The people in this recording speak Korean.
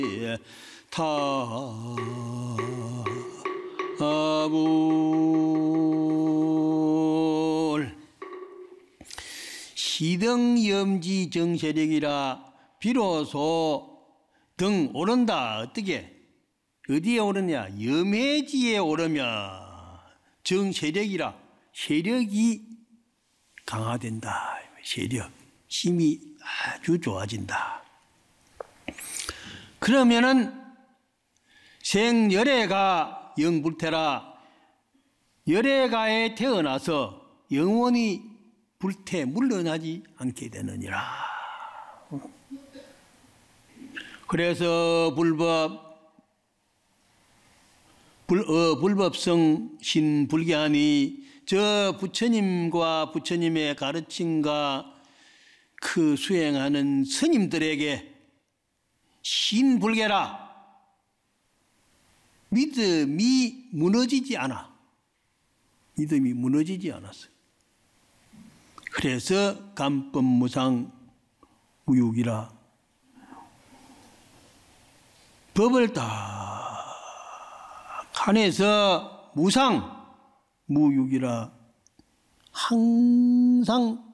타불 시등염지 정세력이라 비로소 등 오른다. 어떻게? 어디에 오르냐? 염해지에 오르면 정세력이라 세력이 강화된다. 세력, 힘이 아주 좋아진다. 그러면은 생열애가 영불태라. 열애가에 태어나서 영원히 불태 물러나지 않게 되느니라. 그래서 불법성 신불견이 저 부처님과 부처님의 가르침과 그 수행하는 스님들에게 신불개라. 믿음이 무너지지 않아. 믿음이 무너지지 않았어요. 그래서 감법무상 무육이라. 법을 딱 안에서 무상 무육이라 항상